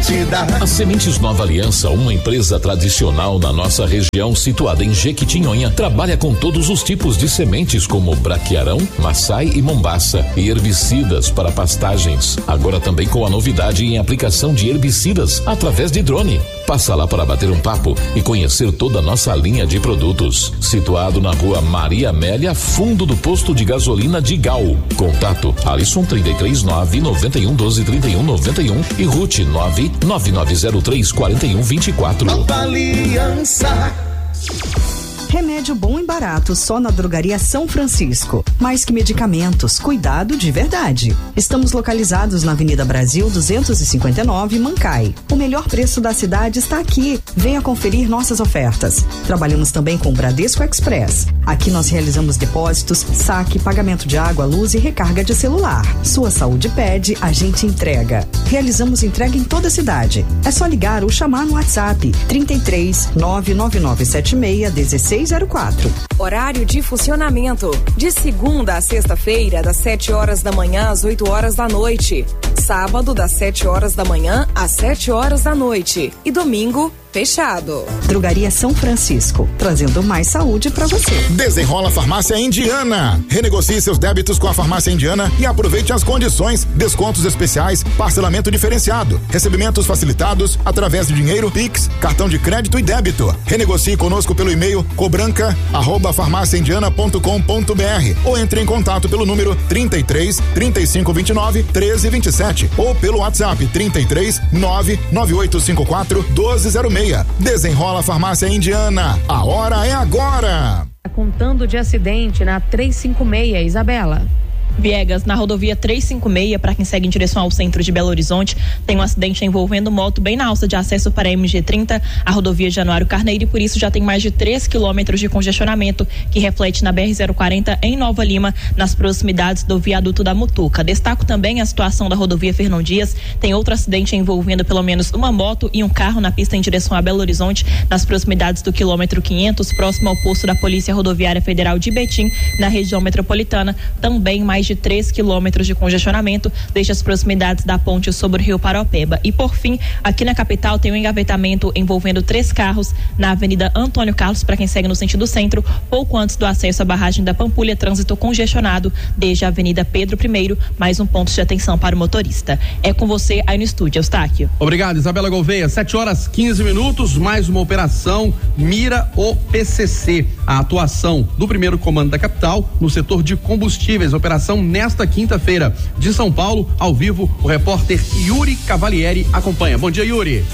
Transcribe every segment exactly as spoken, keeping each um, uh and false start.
garantida. A Sementes Nova Aliança, uma empresa tradicional na nossa região, situada em Jequitinhonha, trabalha com todos os tipos de sementes como braquiarão, maçai e mombaça e herbicidas para pastagens. Agora também com a novidade em aplicação de herbicidas através de drone. Passa lá para bater um papo e conhecer toda a nossa linha de produtos. Situado na rua Maria Amélia, fundo do posto de gasolina de Gal. Contato Alisson trinta e três nove noventa e um doze trinta e um noventa e um e Ruth nove nove nove zero três quatro um dois quatro. Nova Aliança. Remédio bom e barato só na Drogaria São Francisco. Mais que medicamentos, cuidado de verdade. Estamos localizados na Avenida Brasil duzentos e cinquenta e nove, Mancai. O melhor preço da cidade está aqui. Venha conferir nossas ofertas. Trabalhamos também com o Bradesco Express. Aqui nós realizamos depósitos, saque, pagamento de água, luz e recarga de celular. Sua saúde pede, a gente entrega. Realizamos entrega em toda a cidade. É só ligar ou chamar no WhatsApp trinta e três nove nove nove sete seis dezesseis zero quatro. Horário de funcionamento: de segunda a sexta-feira, das sete horas da manhã às oito horas da noite. Sábado, das sete horas da manhã às sete horas da noite. E domingo, fechado. Drogaria São Francisco, trazendo mais saúde pra você. Desenrola Farmácia Indiana. Renegocie seus débitos com a Farmácia Indiana e aproveite as condições: descontos especiais, parcelamento diferenciado, recebimentos facilitados através de dinheiro, Pix, cartão de crédito e débito. Renegocie conosco pelo e-mail cobranca arroba farmácia indiana ponto com ponto br ou entre em contato pelo número trinta e três, trinta e cinco, vinte e nove, treze, vinte e sete ou pelo WhatsApp trinta e três, nove nove oito cinco quatro, doze zero seis. Desenrola Farmácia Indiana. A hora é agora. Contando de acidente na trezentos e cinquenta e seis, Isabela. Viegas, na rodovia trezentos e cinquenta e seis, para quem segue em direção ao centro de Belo Horizonte, tem um acidente envolvendo moto bem na alça de acesso para a M G trinta, a rodovia Januário Carneiro, e por isso já tem mais de três quilômetros de congestionamento, que reflete na B R zero quarenta em Nova Lima, nas proximidades do viaduto da Mutuca. Destaco também a situação da rodovia Fernão Dias, tem outro acidente envolvendo pelo menos uma moto e um carro na pista em direção a Belo Horizonte, nas proximidades do quilômetro quinhentos, próximo ao posto da Polícia Rodoviária Federal de Betim, na região metropolitana, também mais de três quilômetros de congestionamento desde as proximidades da ponte sobre o Rio Paraopeba. E por fim, aqui na capital tem um engavetamento envolvendo três carros na Avenida Antônio Carlos, para quem segue no sentido centro, pouco antes do acesso à barragem da Pampulha, trânsito congestionado desde a Avenida Pedro I, mais um ponto de atenção para o motorista. É com você aí no estúdio, Eustáquio. Obrigado, Isabela Gouveia. sete horas quinze minutos, mais uma operação Mira o P C C. A atuação do primeiro comando da capital no setor de combustíveis, operação nesta quinta-feira. De São Paulo, ao vivo, o repórter Yuri Cavalieri acompanha. Bom dia, Yuri.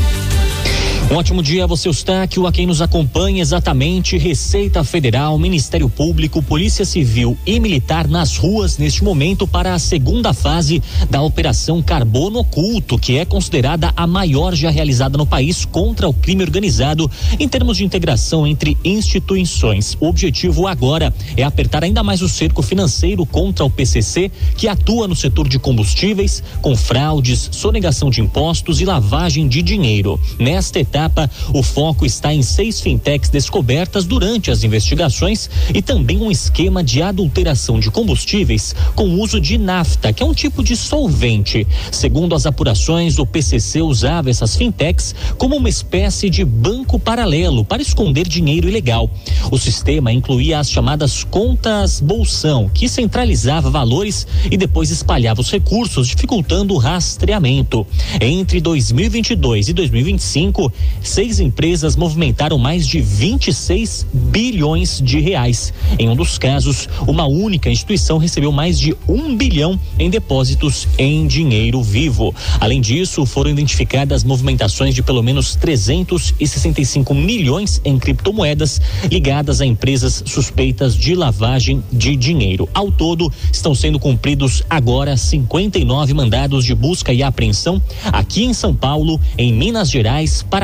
Um ótimo dia a você, Eustáquio, a quem nos acompanha exatamente. Receita Federal, Ministério Público, Polícia Civil e Militar nas ruas neste momento para a segunda fase da Operação Carbono Oculto, que é considerada a maior já realizada no país contra o crime organizado em termos de integração entre instituições. O objetivo agora é apertar ainda mais o cerco financeiro contra o P C C, que atua no setor de combustíveis com fraudes, sonegação de impostos e lavagem de dinheiro. Nesta etapa, o foco está em seis fintechs descobertas durante as investigações e também um esquema de adulteração de combustíveis com uso de nafta, que é um tipo de solvente. Segundo as apurações, o P C C usava essas fintechs como uma espécie de banco paralelo para esconder dinheiro ilegal. O sistema incluía as chamadas contas bolsão, que centralizava valores e depois espalhava os recursos, dificultando o rastreamento. Entre dois mil e vinte e dois e dois mil e vinte e cinco, seis empresas movimentaram mais de vinte e seis bilhões de reais. Em um dos casos, uma única instituição recebeu mais de um bilhão em depósitos em dinheiro vivo. Além disso, foram identificadas movimentações de pelo menos trezentos e sessenta e cinco milhões em criptomoedas ligadas a empresas suspeitas de lavagem de dinheiro. Ao todo, estão sendo cumpridos agora cinquenta e nove mandados de busca e apreensão aqui em São Paulo, em Minas Gerais, Paraná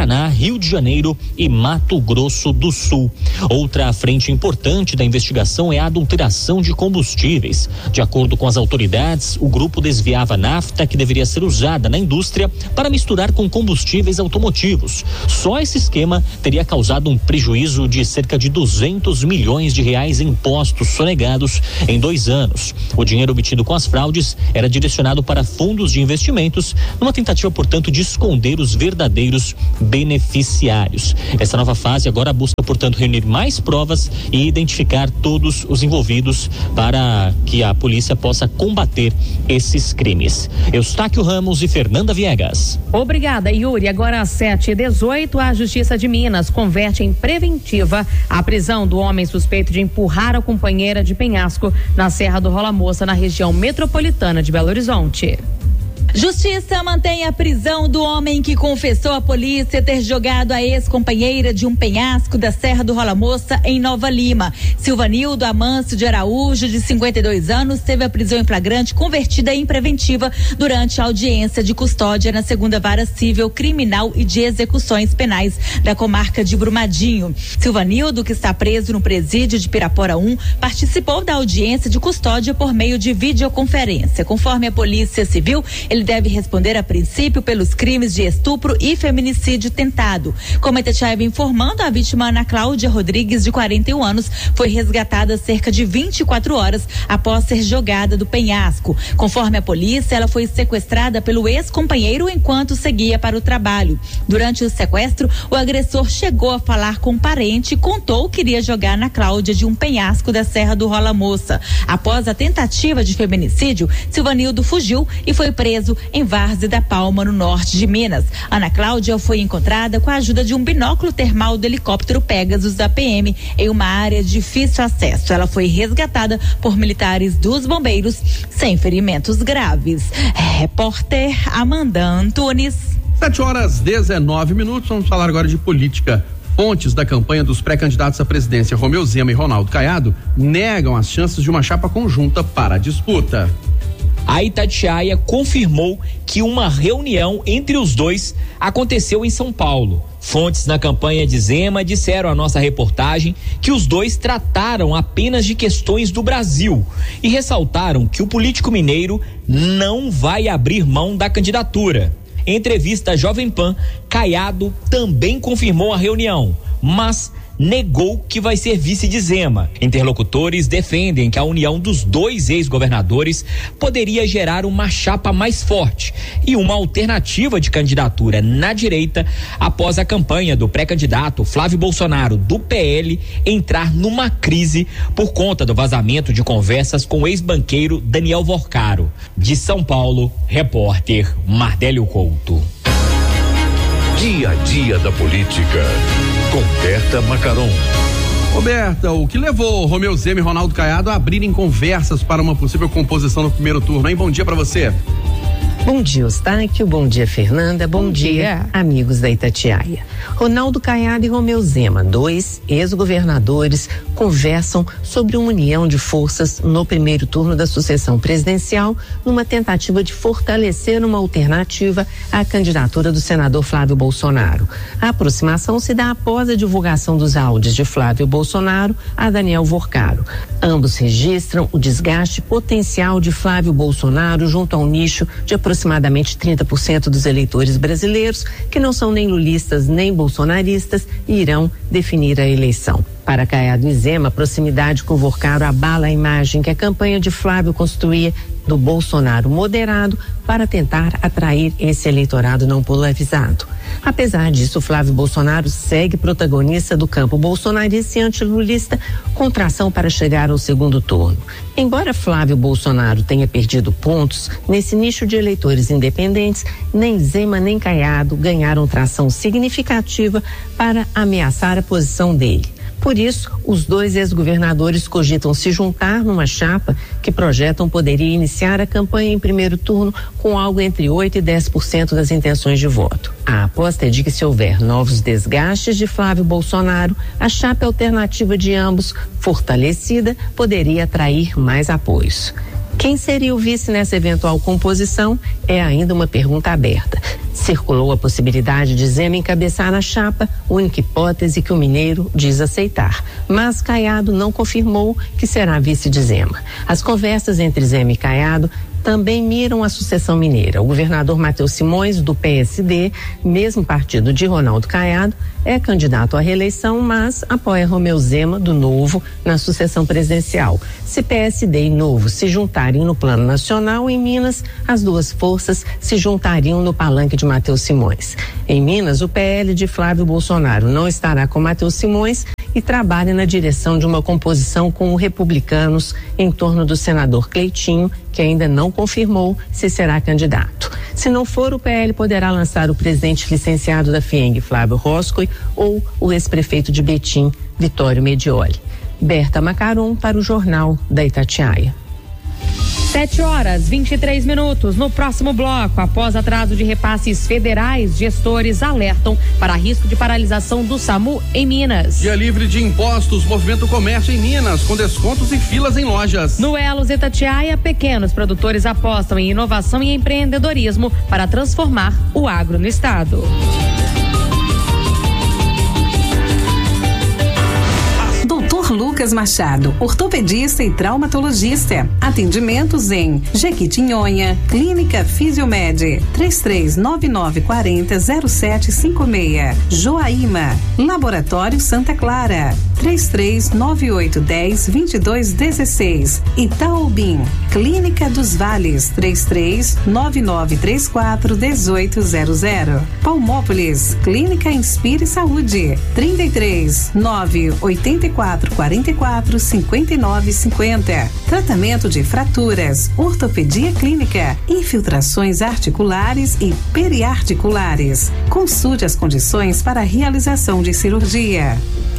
Paraná, Rio de Janeiro e Mato Grosso do Sul. Outra frente importante da investigação é a adulteração de combustíveis. De acordo com as autoridades, o grupo desviava nafta que deveria ser usada na indústria para misturar com combustíveis automotivos. Só esse esquema teria causado um prejuízo de cerca de duzentos milhões de reais em impostos sonegados em dois anos. O dinheiro obtido com as fraudes era direcionado para fundos de investimentos, numa tentativa, portanto, de esconder os verdadeiros beneficiários. Essa nova fase agora busca, portanto, reunir mais provas e identificar todos os envolvidos para que a polícia possa combater esses crimes. Eustáquio Ramos e Fernanda Viegas. Obrigada, Yuri. Agora às sete e dezoito, a Justiça de Minas converte em preventiva a prisão do homem suspeito de empurrar a companheira de penhasco na Serra do Rola Moça, na região metropolitana de Belo Horizonte. Justiça mantém a prisão do homem que confessou à polícia ter jogado a ex-companheira de um penhasco da Serra do Rola Moça, em Nova Lima. Silvanildo Amâncio de Araújo, de cinquenta e dois anos, teve a prisão em flagrante convertida em preventiva durante a audiência de custódia na segunda Vara Civil Criminal e de Execuções Penais da comarca de Brumadinho. Silvanildo, que está preso no presídio de Pirapora um, participou da audiência de custódia por meio de videoconferência. Conforme a Polícia Civil, ele Ele deve responder a princípio pelos crimes de estupro e feminicídio tentado. Como a Itatiaia informando, a vítima Ana Cláudia Rodrigues, de quarenta e um anos, foi resgatada cerca de vinte e quatro horas após ser jogada do penhasco. Conforme a polícia, ela foi sequestrada pelo ex-companheiro enquanto seguia para o trabalho. Durante o sequestro, o agressor chegou a falar com um parente e contou que iria jogar Ana Cláudia de um penhasco da Serra do Rola Moça. Após a tentativa de feminicídio, Silvanildo fugiu e foi preso em Várzea da Palma, no norte de Minas. Ana Cláudia foi encontrada com a ajuda de um binóculo termal do helicóptero Pegasus da P M em uma área de difícil acesso. Ela foi resgatada por militares dos bombeiros sem ferimentos graves. Repórter Amanda Antunes. sete horas dezenove minutos, vamos falar agora de política. Fontes da campanha dos pré-candidatos à presidência Romeu Zema e Ronaldo Caiado negam as chances de uma chapa conjunta para a disputa. A Itatiaia confirmou que uma reunião entre os dois aconteceu em São Paulo. Fontes na campanha de Zema disseram à nossa reportagem que os dois trataram apenas de questões do Brasil e ressaltaram que o político mineiro não vai abrir mão da candidatura. Em entrevista à Jovem Pan, Caiado também confirmou a reunião, mas negou que vai ser vice de Zema. Interlocutores defendem que a união dos dois ex-governadores poderia gerar uma chapa mais forte e uma alternativa de candidatura na direita após a campanha do pré-candidato Flávio Bolsonaro, do P L, entrar numa crise por conta do vazamento de conversas com o ex-banqueiro Daniel Vorcaro. De São Paulo, repórter Mardélio Couto. Dia a dia da política, com Berta Macaron. Ô Berta, o que levou Romeu Zema e Ronaldo Caiado a abrirem conversas para uma possível composição no primeiro turno, hein? Bom dia para você. Bom dia, Eustáquio. Bom dia, Fernanda. Bom, Bom dia, dia, amigos da Itatiaia. Ronaldo Caiado e Romeu Zema, dois ex-governadores, conversam sobre uma união de forças no primeiro turno da sucessão presidencial, numa tentativa de fortalecer uma alternativa à candidatura do senador Flávio Bolsonaro. A aproximação se dá após a divulgação dos áudios de Flávio Bolsonaro a Daniel Vorcaro. Ambos registram o desgaste potencial de Flávio Bolsonaro junto ao nicho de aproximadamente trinta por cento dos eleitores brasileiros que não são nem lulistas nem bolsonaristas e irão definir a eleição. Para Caiado e Zema, a proximidade com Vorcaro abala a imagem que a campanha de Flávio construía do Bolsonaro moderado para tentar atrair esse eleitorado não polarizado. Apesar disso, Flávio Bolsonaro segue protagonista do campo bolsonarista e antilulista, com tração para chegar ao segundo turno. Embora Flávio Bolsonaro tenha perdido pontos, nesse nicho de eleitores independentes, nem Zema nem Caiado ganharam tração significativa para ameaçar a posição dele. Por isso, os dois ex-governadores cogitam se juntar numa chapa que projetam poderia iniciar a campanha em primeiro turno com algo entre oito e dez por cento das intenções de voto. A aposta é de que, se houver novos desgastes de Flávio Bolsonaro, a chapa alternativa de ambos, fortalecida, poderia atrair mais apoios. Quem seria o vice nessa eventual composição é ainda uma pergunta aberta. Circulou a possibilidade de Zema encabeçar a chapa, única hipótese que o mineiro diz aceitar. Mas Caiado não confirmou que será vice de Zema. As conversas entre Zema e Caiado também miram a sucessão mineira. O governador Matheus Simões, do P S D, mesmo partido de Ronaldo Caiado, é candidato à reeleição, mas apoia Romeu Zema, do Novo, na sucessão presidencial. Se P S D e Novo se juntarem no plano nacional, em Minas, as duas forças se juntariam no palanque de Matheus Simões. Em Minas, o P L de Flávio Bolsonaro não estará com Matheus Simões e trabalha na direção de uma composição com os republicanos em torno do senador Cleitinho, que ainda não confirmou se será candidato. Se não for, o P L poderá lançar o presidente licenciado da FIENG, Flávio Roscoe, ou o ex-prefeito de Betim, Vitório Medioli. Berta Macaron para o Jornal da Itatiaia. Sete horas, vinte e três minutos. No próximo bloco, após atraso de repasses federais, gestores alertam para risco de paralisação do SAMU em Minas. Dia livre de impostos, movimento comércio em Minas, com descontos e filas em lojas. No Elos Itatiaia, pequenos produtores apostam em inovação e empreendedorismo para transformar o agro no estado. doutor Lucas Machado, ortopedista e traumatologista. Atendimentos em Jequitinhonha, Clínica Fisiomed, três três nove nove quatro zero zero sete cinco seis. Joaíma, Laboratório Santa Clara, três três nove oito um zero dois dois um seis. Itaobim, Clínica dos Vales, três três nove nove três quatro um oito zero zero. Palmópolis, Clínica Inspire Saúde, trinta e três nove oito quatro quatro quatro cinco nove cinco zero. Tratamento de fraturas, ortopedia clínica, infiltrações articulares e periarticulares. Consulte as condições para a realização de cirurgia.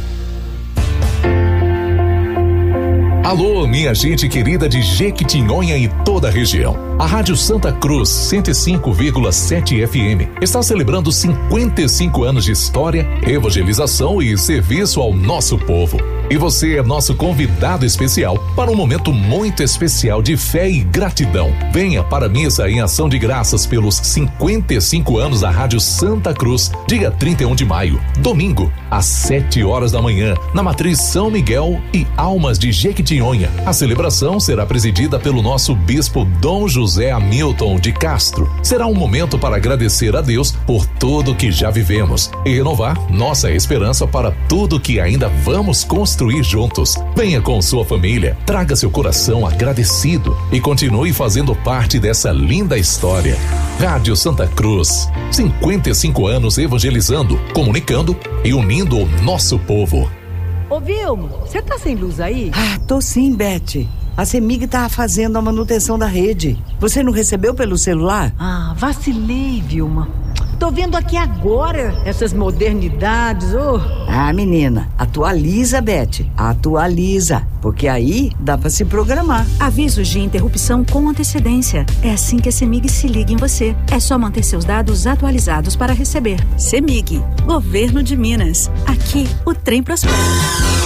Alô, minha gente querida de Jequitinhonha e toda a região. A Rádio Santa Cruz cento e cinco vírgula sete F M está celebrando cinquenta e cinco anos de história, evangelização e serviço ao nosso povo. E você é nosso convidado especial para um momento muito especial de fé e gratidão. Venha para a missa em ação de graças pelos cinquenta e cinco anos da Rádio Santa Cruz, dia trinta e um de maio, domingo, às sete horas da manhã, na Matriz São Miguel e Almas de Jequitinhonha. A celebração será presidida pelo nosso bispo Dom José Hamilton de Castro. Será um momento para agradecer a Deus por tudo que já vivemos e renovar nossa esperança para tudo que ainda vamos construir juntos. Venha com sua família, traga seu coração agradecido e continue fazendo parte dessa linda história. Rádio Santa Cruz, cinquenta e cinco anos evangelizando, comunicando e unindo o nosso povo. Ô Vilmo, você tá sem luz aí? Ah, tô sim, Beth. A CEMIG tá fazendo a manutenção da rede. Você não recebeu pelo celular? Ah, vacilei, Vilma. Tô vendo aqui agora essas modernidades, oh. Ah, menina, atualiza, Beth. Atualiza, porque aí dá pra se programar. Avisos de interrupção com antecedência. É assim que a CEMIG se liga em você. É só manter seus dados atualizados para receber. CEMIG, Governo de Minas. Aqui o trem prospera.